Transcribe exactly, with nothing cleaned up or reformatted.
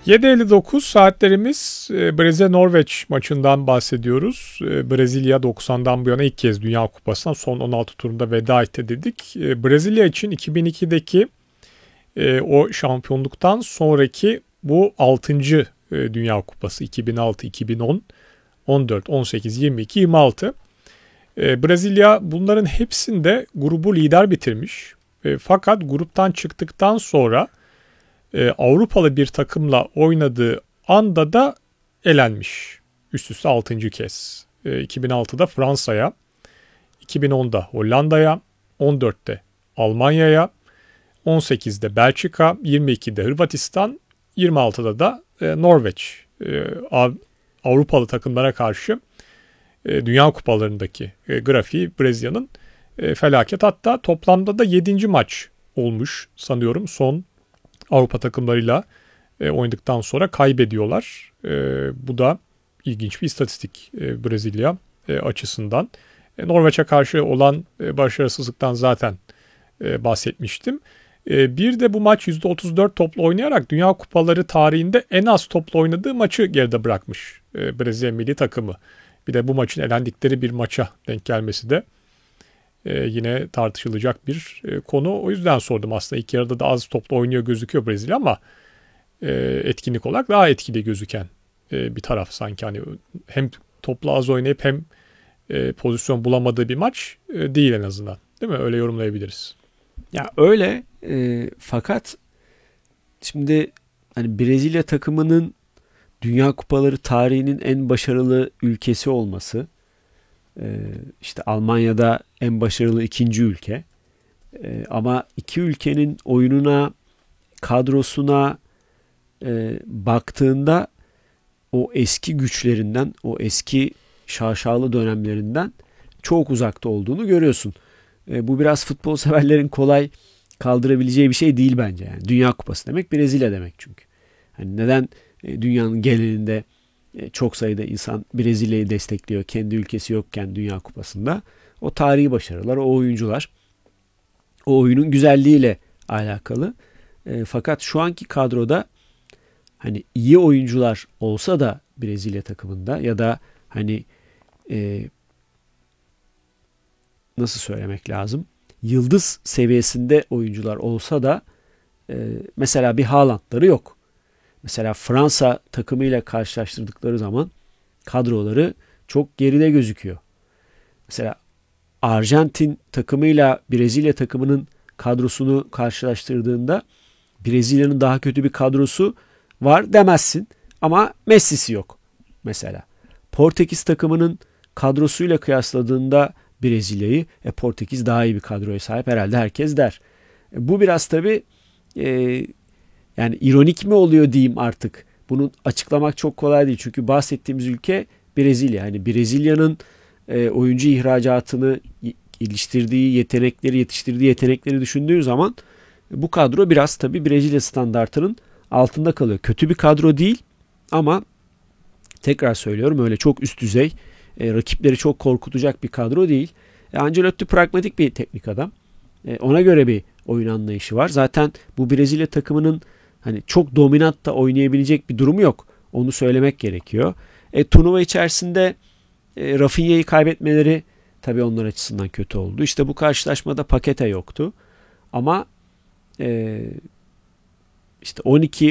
yedi elli dokuz saatlerimiz Brezilya-Norveç maçından bahsediyoruz. Brezilya doksandan bu yana ilk kez Dünya Kupası'na son on altı turunda veda etti dedik. Brezilya için iki bin ikideki o şampiyonluktan sonraki bu altıncı Dünya Kupası iki bin altı, iki bin on, on dört, on sekiz, yirmi iki, yirmi altı. Brezilya bunların hepsinde grubu lider bitirmiş. Fakat gruptan çıktıktan sonra Avrupalı bir takımla oynadığı anda da elenmiş. Üst üste altıncı kez. iki bin altıda Fransa'ya, iki bin onda Hollanda'ya, on dörtte Almanya'ya, on sekizde Belçika, yirmi ikide Hırvatistan, yirmi altıda da Norveç. Avrupalı takımlara karşı Dünya Kupalarındaki grafiği Brezilya'nın felaket. Hatta toplamda da yedinci maç olmuş sanıyorum son Avrupa takımlarıyla e, oynadıktan sonra kaybediyorlar. E, bu da ilginç bir istatistik e, Brezilya e, açısından. E, Norveç'e karşı olan e, başarısızlıktan zaten e, bahsetmiştim. E, bir de bu maç yüzde otuz dört topla oynayarak Dünya Kupaları tarihinde en az topla oynadığı maçı geride bırakmış e, Brezilya milli takımı. Bir de bu maçın elendikleri bir maça denk gelmesi de Ee, yine tartışılacak bir e, konu. O yüzden sordum aslında. İlk yarıda da az topla oynuyor gözüküyor Brezilya ama e, etkinlik olarak daha etkili gözüken e, bir taraf sanki. Hani hem topla az oynayıp hem e, pozisyon bulamadığı bir maç e, değil en azından. Değil mi? Öyle yorumlayabiliriz. Ya öyle e, fakat şimdi hani Brezilya takımının Dünya Kupaları tarihinin en başarılı ülkesi olması, işte Almanya'da en başarılı ikinci ülke. Ama iki ülkenin oyununa, kadrosuna baktığında o eski güçlerinden, o eski şaşalı dönemlerinden çok uzakta olduğunu görüyorsun. Bu biraz futbol severlerin kolay kaldırabileceği bir şey değil bence. Yani Dünya Kupası demek Brezilya demek çünkü. Yani neden dünyanın genelinde çok sayıda insan Brezilya'yı destekliyor kendi ülkesi yokken Dünya Kupası'nda? O tarihi başarılar, o oyuncular, o oyunun güzelliğiyle alakalı. E, fakat şu anki kadroda hani iyi oyuncular olsa da Brezilya takımında ya da hani e, nasıl söylemek lazım? Yıldız seviyesinde oyuncular olsa da e, mesela bir Haaland'ları yok. Mesela Fransa takımıyla karşılaştırdıkları zaman kadroları çok geride gözüküyor. Mesela Arjantin takımıyla Brezilya takımının kadrosunu karşılaştırdığında Brezilya'nın daha kötü bir kadrosu var demezsin. Ama Messi'si yok mesela. Portekiz takımının kadrosuyla kıyasladığında Brezilya'yı e, Portekiz daha iyi bir kadroya sahip herhalde herkes der. E, bu biraz tabii e, yani ironik mi oluyor diyeyim artık. Bunu açıklamak çok kolay değil. Çünkü bahsettiğimiz ülke Brezilya. Yani Brezilya'nın e, oyuncu ihracatını geliştirdiği yetenekleri, yetiştirdiği yetenekleri düşündüğün zaman bu kadro biraz tabii Brezilya standartının altında kalıyor. Kötü bir kadro değil ama tekrar söylüyorum öyle çok üst düzey, e, rakipleri çok korkutacak bir kadro değil. E, Ancelotti pragmatik bir teknik adam. E, ona göre bir oyun anlayışı var. Zaten bu Brezilya takımının hani çok dominant da oynayabilecek bir durumu yok. Onu söylemek gerekiyor. E, turnuva içerisinde e, Rafinha'yı kaybetmeleri tabii onlar açısından kötü oldu. İşte bu karşılaşmada Paqueta yoktu. Ama e, işte on iki